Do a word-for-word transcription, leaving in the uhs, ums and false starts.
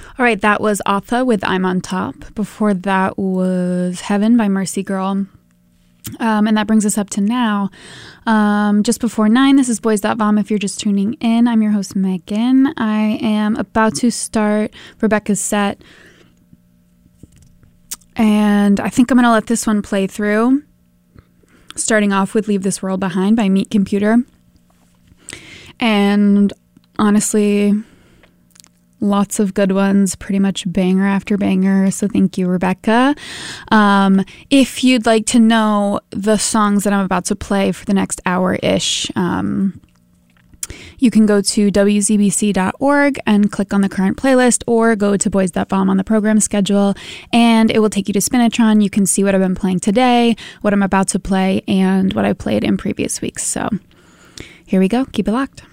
All right, that was Atha with I'm on Top. Before that was Heaven by Mercy Girl. Um, and that brings us up to now. Um, just before nine, this is Boys dot vom. If you're just tuning in, I'm your host, Megan. I am about to start Rebecca's set. And I think I'm going to let this one play through. Starting off with Leave This World Behind by Meat Computer. And honestly, lots of good ones, pretty much banger after banger. So thank you, Rebecca. Um, if you'd like to know the songs that I'm about to play for the next hour-ish, um, you can go to w z b c dot org and click on the current playlist, or go to boys dot vom on the program schedule, and it will take you to Spinatron. You can see what I've been playing today, what I'm about to play, and what I played in previous weeks. So here we go. Keep it locked.